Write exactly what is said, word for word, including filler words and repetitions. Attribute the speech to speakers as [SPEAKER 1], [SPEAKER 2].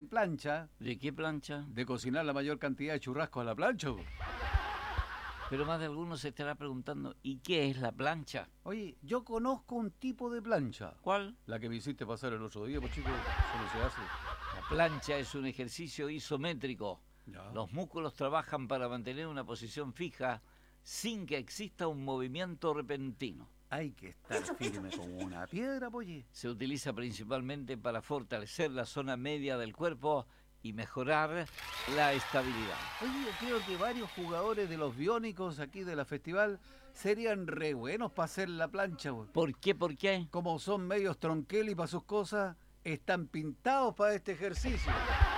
[SPEAKER 1] plancha,
[SPEAKER 2] ¿De qué plancha?
[SPEAKER 1] de cocinar la mayor cantidad de churrascos a la plancha. Po.
[SPEAKER 2] Pero más de alguno se estará preguntando, ¿y qué es la plancha?
[SPEAKER 1] Oye, yo conozco un tipo de plancha.
[SPEAKER 2] ¿Cuál?
[SPEAKER 1] La que me hiciste pasar el otro día, pues chico, solo se hace.
[SPEAKER 2] La plancha es un ejercicio isométrico.
[SPEAKER 1] Ya.
[SPEAKER 2] Los músculos trabajan para mantener una posición fija sin que exista un movimiento repentino.
[SPEAKER 1] Hay que estar firme como una piedra, polle.
[SPEAKER 2] Se utiliza principalmente para fortalecer la zona media del cuerpo y mejorar la estabilidad.
[SPEAKER 1] Oye, yo creo que varios jugadores de los biónicos aquí de la festival serían re buenos para hacer la plancha, güey.
[SPEAKER 2] ¿Por qué? ¿Por qué?
[SPEAKER 1] Como son medios tronquelos y para sus cosas, están pintados para este ejercicio.